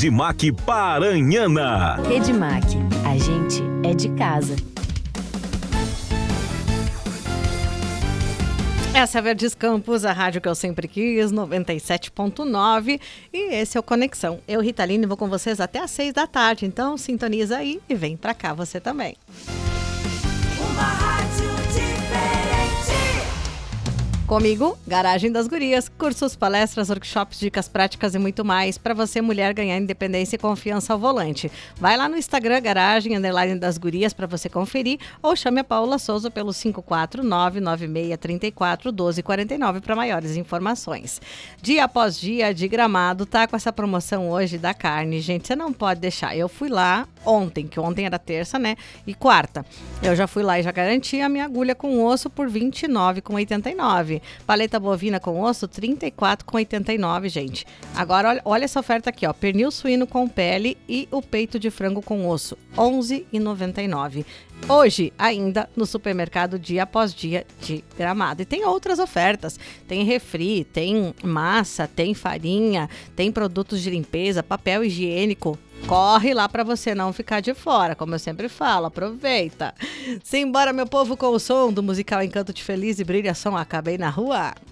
Redmac Paranhana. Redmac, a gente é de casa. Essa é a Verdes Campos, a rádio que eu sempre quis, 97.9, e esse é o Conexão. Eu, Rita Line, vou com vocês até às 6 da tarde, então sintoniza aí e vem pra cá você também. Uma rádio diferente. Comigo, Garagem das Gurias, cursos, palestras, workshops, dicas práticas e muito mais para você, mulher, ganhar independência e confiança ao volante. Vai lá no Instagram, Garagem _das Gurias, para você conferir, ou chame a Paula Souza pelo 54996341249 para maiores informações. Dia após dia de Gramado, tá com essa promoção hoje da carne, gente, você não pode deixar. Eu fui lá ontem, que ontem era terça, né, e quarta. Eu já fui lá e já garanti a minha agulha com osso por R$ 29,89. Paleta bovina com osso, R$ 34,89, gente. Agora, olha essa oferta aqui, ó. Pernil suíno com pele e o peito de frango com osso, R$ 11,99. Hoje, ainda, no supermercado dia após dia de Gramado. E tem outras ofertas. Tem refri, tem massa, tem farinha, tem produtos de limpeza, papel higiênico. Corre lá para você não ficar de fora, como eu sempre falo, aproveita. Simbora, meu povo, com o som do musical Encanto de Feliz e Brilhação, Acabei na Rua.